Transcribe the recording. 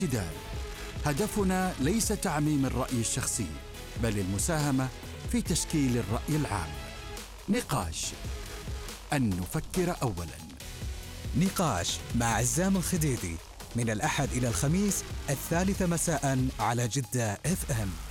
جدال. هدفنا ليس تعميم الرأي الشخصي، بل المساهمة في تشكيل الرأي العام. نقاش، أن نفكر أولاً. نقاش مع عزام الخديدي من الأحد إلى الخميس 3 مساء على جدة FM.